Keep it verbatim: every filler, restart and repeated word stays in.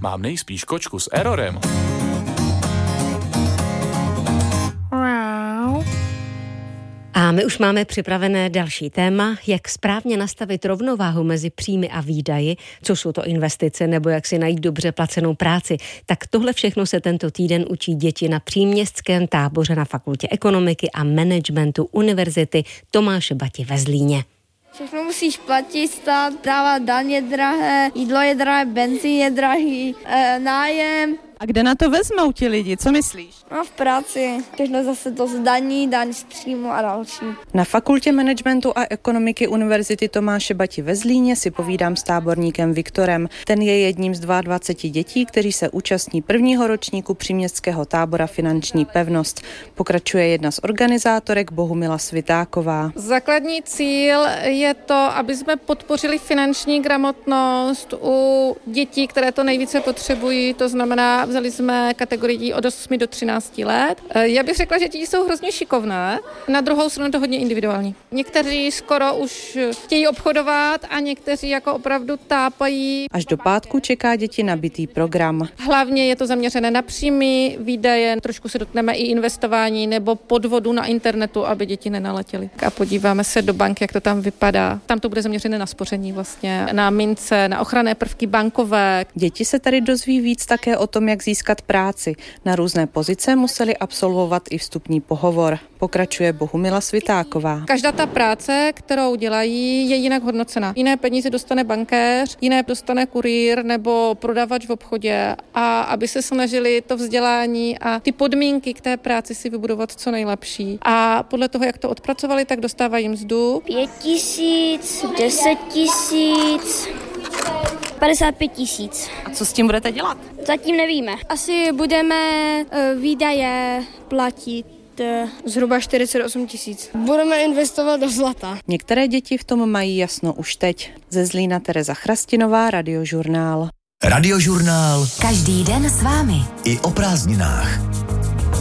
mám nejspíš kočku s errorem. A my už máme připravené další téma, jak správně nastavit rovnováhu mezi příjmy a výdaji, co jsou to investice, nebo jak si najít dobře placenou práci. Tak tohle všechno se tento týden učí děti na příměstském táboře na Fakultě ekonomiky a managementu Univerzity Tomáše Bati ve Zlíně. Všechno musíš platit, stát, dávat daně drahé, jídlo je drahé, benzín je drahý, e, nájem. A kde na to vezmou ti lidi, co myslíš? No v práci, všechno zase to zdaní, daň z příjmu a další. Na Fakultě managementu a ekonomiky Univerzity Tomáše Bati ve Zlíně si povídám s táborníkem Viktorem. Ten je jedním z dvaceti dvou dětí, kteří se účastní prvního ročníku příměstského tábora Finanční pevnost. Pokračuje jedna z organizátorek Bohumila Svitáková. Základní cíl je to, aby jsme podpořili finanční gramotnost u dětí, které to nejvíce potřebují, to znamená, vzali jsme kategorii od osmi do třinácti let. Já bych řekla, že děti jsou hrozně šikovné, na druhou stranu to hodně individuální. Někteří skoro už chtějí obchodovat a někteří jako opravdu tápají. Až do pátku čeká děti nabitý program. Hlavně je to zaměřené na příjmy, výdaje, trošku se dotkneme i investování nebo podvodu na internetu, aby děti nenaletěly. A podíváme se do banky, jak to tam vypadá. Tam to bude zaměřené na spoření vlastně, na mince, na ochranné prvky bankové. Děti se tady dozví víc také o tom, jak získat práci. Na různé pozice museli absolvovat i vstupní pohovor. Pokračuje Bohumila Svitáková. Každá ta práce, kterou dělají, je jinak hodnocena. Jiné peníze dostane bankéř, jiné dostane kurýr nebo prodavač v obchodě, a aby se snažili to vzdělání a ty podmínky k té práci si vybudovat co nejlepší. A podle toho, jak to odpracovali, tak dostávají mzdu. Pět tisíc, deset tisíc, padesát pět tisíc. A co s tím budete dělat? Zatím nevíme. Asi budeme uh, výdaje platit zhruba čtyřicet osm tisíc. Budeme investovat do zlata. Některé děti v tom mají jasno už teď. Ze Zlína Tereza Chrastinová, Radiožurnál. Radiožurnál. Každý den s vámi. I o prázdninách.